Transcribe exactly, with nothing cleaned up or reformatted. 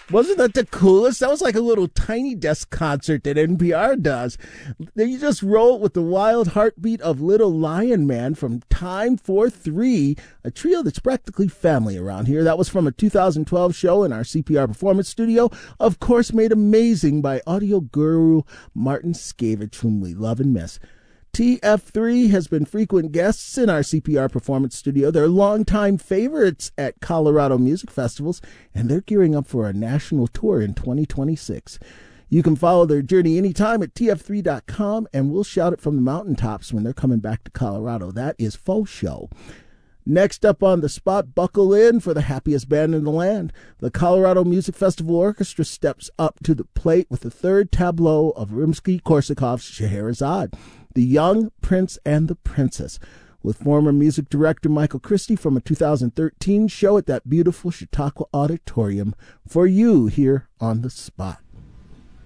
Wasn't that the coolest? That was like a little tiny desk concert that N P R does. Then you just roll it with the wild heartbeat of Little Lion Man from Time for Three, a trio that's practically family around here. That was from a two thousand twelve show in our C P R Performance Studio, of course made amazing by audio guru Martin Skavich, whom we love and miss. T F three has been frequent guests in our C P R Performance Studio. They're longtime favorites at Colorado music festivals, and they're gearing up for a national tour in twenty twenty-six. You can follow their journey anytime at T F three dot com, and we'll shout it from the mountaintops when they're coming back to Colorado. That is faux show. Next up on the spot, buckle in for the happiest band in the land. The Colorado Music Festival Orchestra steps up to the plate with the third tableau of Rimsky-Korsakov's Scheherazade, The Young Prince and the Princess, with former music director Michael Christie from a two thousand thirteen show at that beautiful Chautauqua Auditorium for you here on the spot.